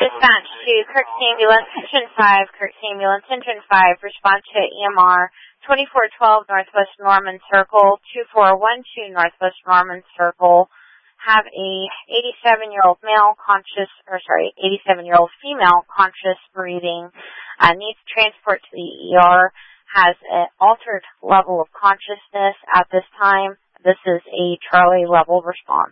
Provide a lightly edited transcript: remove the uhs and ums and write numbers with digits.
Dispatch to Kirk's Ambulance, Engine 5, Kirk's Ambulance, Engine 5, respond to EMR 2412 Northwest Norman Circle, 2412 Northwest Norman Circle. Have a 87-year-old 87-year-old female conscious breathing, needs transport to the ER, has an altered level of consciousness at this time. This is a Charlie level response.